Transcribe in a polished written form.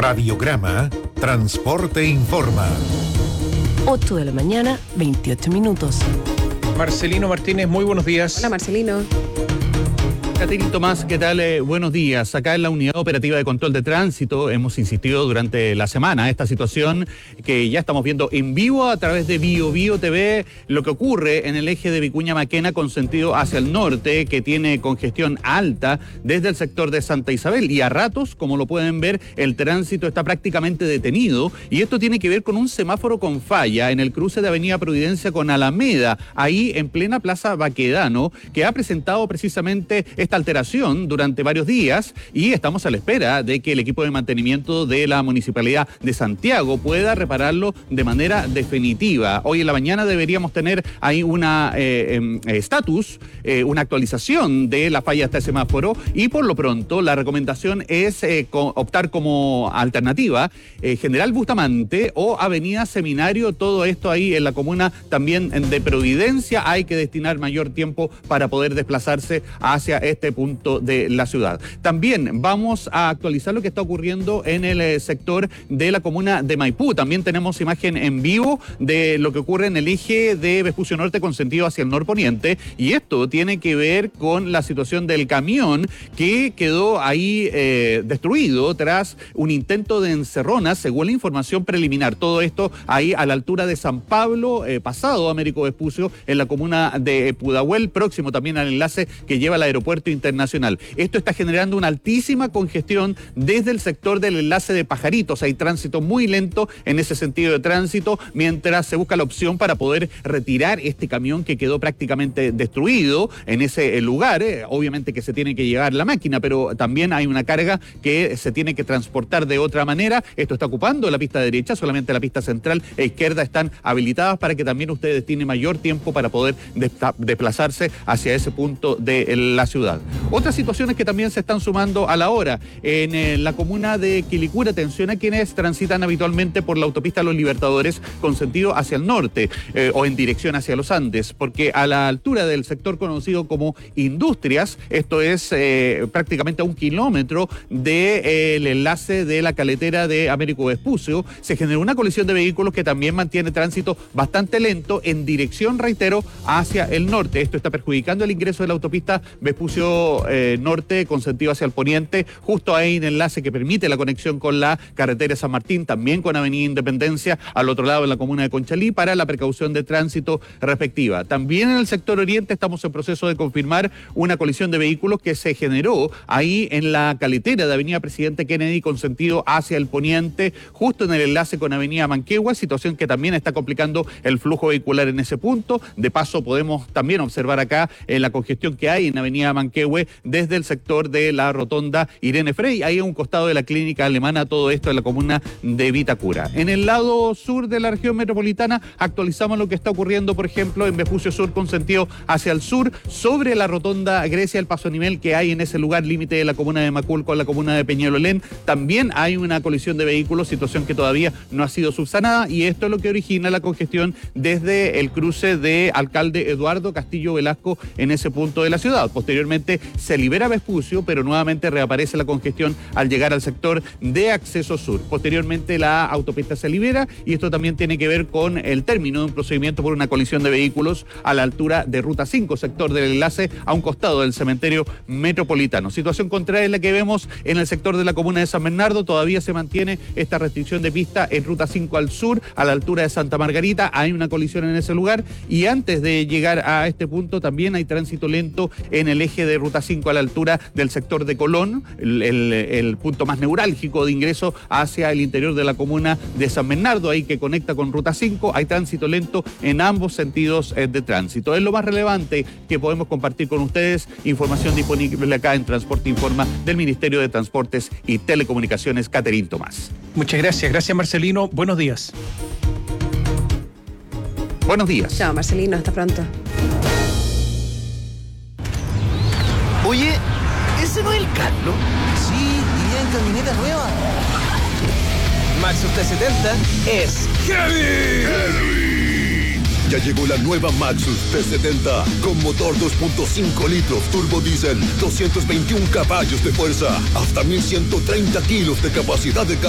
Radiograma Transporte Informa. 8 de la mañana, 28 minutos. Marcelino Martínez, muy buenos días. Hola, Marcelino. Caterina Tomás, ¿qué tal? Buenos días. Acá en la Unidad Operativa de Control de Tránsito hemos insistido durante la semana esta situación que ya estamos viendo en vivo a través de Bio TV, lo que ocurre en el eje de Vicuña-Maquena con sentido hacia el norte, que tiene congestión alta desde el sector de Santa Isabel, y a ratos, como lo pueden ver, el tránsito está prácticamente detenido, y esto tiene que ver con un semáforo con falla en el cruce de Avenida Providencia con Alameda, ahí en plena Plaza Baquedano, que ha presentado precisamente esta alteración durante varios días, y estamos a la espera de que el equipo de mantenimiento de la Municipalidad de Santiago pueda repararlo de manera definitiva. Hoy en la mañana deberíamos tener ahí una estatus, una actualización de la falla de este semáforo, y por lo pronto la recomendación es optar como alternativa General Bustamante o Avenida Seminario, todo esto ahí en la comuna también de Providencia. Hay que destinar mayor tiempo para poder desplazarse hacia este punto de la ciudad. También vamos a actualizar lo que está ocurriendo en el sector de la comuna de Maipú. También tenemos imagen en vivo de lo que ocurre en el eje de Vespucio Norte con sentido hacia el norponiente, y esto tiene que ver con la situación del camión que quedó ahí destruido tras un intento de encerrona, según la información preliminar. Todo esto ahí a la altura de San Pablo, pasado Américo Vespucio, en la comuna de Pudahuel, próximo también al enlace que lleva al aeropuerto internacional. Esto está generando una altísima congestión desde el sector del enlace de Pajaritos. Hay tránsito muy lento en ese sentido de tránsito, mientras se busca la opción para poder retirar este camión que quedó prácticamente destruido en ese lugar. Obviamente que se tiene que llevar la máquina, pero también hay una carga que se tiene que transportar de otra manera. Esto está ocupando la pista derecha, solamente la pista central e izquierda están habilitadas para que también ustedes destinen mayor tiempo para poder desplazarse hacia ese punto de la ciudad. Otras situaciones que también se están sumando a la hora. En la comuna de Quilicura, atención a quienes transitan habitualmente por la autopista Los Libertadores con sentido hacia el norte o en dirección hacia los Andes, porque a la altura del sector conocido como Industrias, esto es prácticamente a 1 kilómetro del enlace de la caletera de Américo Vespucio, se generó una colisión de vehículos que también mantiene tránsito bastante lento en dirección, reitero, hacia el norte. Esto está perjudicando el ingreso de la autopista Vespucio Norte con sentido hacia el poniente, justo ahí en el enlace que permite la conexión con la carretera San Martín, también con Avenida Independencia, al otro lado en la comuna de Conchalí, para la precaución de tránsito respectiva. También en el sector oriente estamos en proceso de confirmar una colisión de vehículos que se generó ahí en la caletera de Avenida Presidente Kennedy con sentido hacia el poniente, justo en el enlace con Avenida Manquehue, situación que también está complicando el flujo vehicular en ese punto. De paso podemos también observar acá la congestión que hay en Avenida Manquehue desde el sector de la rotonda Irene Frey, ahí a un costado de la clínica alemana, todo esto en la comuna de Vitacura. En el lado sur de la región metropolitana actualizamos lo que está ocurriendo, por ejemplo, en Vespucio Sur con sentido hacia el sur, sobre la rotonda Grecia, el paso a nivel que hay en ese lugar límite de la comuna de Macul con la comuna de Peñalolén. También hay una colisión de vehículos, situación que todavía no ha sido subsanada, y esto es lo que origina la congestión desde el cruce de Alcalde Eduardo Castillo Velasco en ese punto de la ciudad. Posteriormente se libera Vespucio, pero nuevamente reaparece la congestión al llegar al sector de acceso sur. Posteriormente la autopista se libera, y esto también tiene que ver con el término de un procedimiento por una colisión de vehículos a la altura de Ruta 5, sector del enlace a un costado del cementerio metropolitano. Situación contraria es la que vemos en el sector de la comuna de San Bernardo. Todavía se mantiene esta restricción de pista en Ruta 5 al sur, a la altura de Santa Margarita. Hay una colisión en ese lugar, y antes de llegar a este punto también hay tránsito lento en el eje de Ruta 5 a la altura del sector de Colón, el punto más neurálgico de ingreso hacia el interior de la comuna de San Bernardo, ahí que conecta con Ruta 5. Hay tránsito lento en ambos sentidos de tránsito. Es lo más relevante que podemos compartir con ustedes. Información disponible acá en Transporte Informa del Ministerio de Transportes y Telecomunicaciones. Caterina Tomás. Muchas gracias. Gracias, Marcelino. Buenos días. Buenos días. Chao, Marcelino. Hasta pronto. Oye, ¿ese no es el Carlos? Sí, iría en camioneta nueva. Maxus T70 es Heavy. Ya llegó la nueva Maxus T70 con motor 2.5 litros turbo diésel, 221 caballos de fuerza, hasta 1130 kilos de capacidad de carga.